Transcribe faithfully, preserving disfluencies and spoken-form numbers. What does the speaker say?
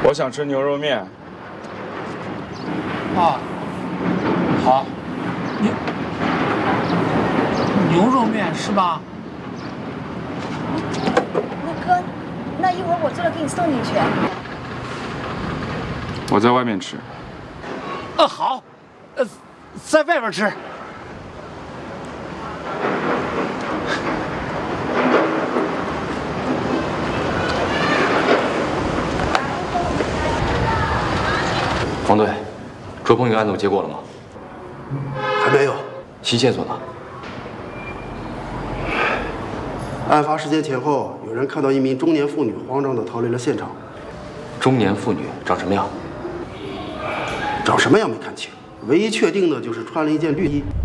我想吃牛肉面。 啊，好，牛牛肉面是吧？ 陆哥，那一会儿我做了给你送进去。 我在外面吃。 啊，好，呃，在外边吃。 黄队，卓鹏宇案子我结果了吗？ 还没有。 新线索呢？ 案发时间前后，有人看到一名中年妇女慌张地逃离了现场。 中年妇女长什么样？ 长什么样没看清，唯一确定的就是穿了一件绿衣，